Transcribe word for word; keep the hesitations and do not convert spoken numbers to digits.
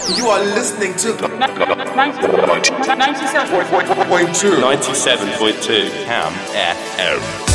You are listening to ninety-seven point two ninety-seven point two Cam F M.